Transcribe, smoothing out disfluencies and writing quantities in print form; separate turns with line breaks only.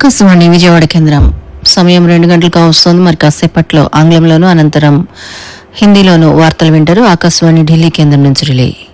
ఆకాశవాణి విజయవాడ కేంద్రం. సమయం 2 గంటలకు వస్తోంది. మరి కాసేపట్లో ఆంగ్లంలోనూ అనంతరం హిందీలోనూ వార్తలు వింటారు. ఆకాశవాణి ఢిల్లీ కేంద్రం నుంచి రిలే.